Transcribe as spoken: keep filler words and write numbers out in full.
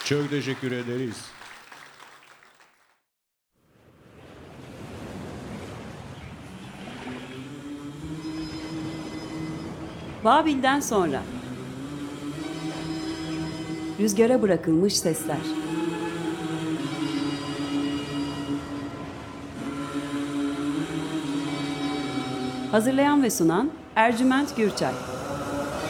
Çok teşekkür ederiz. Babil'den sonra. Rüzgara bırakılmış sesler. Hazırlayan ve sunan Ercüment Gürçay.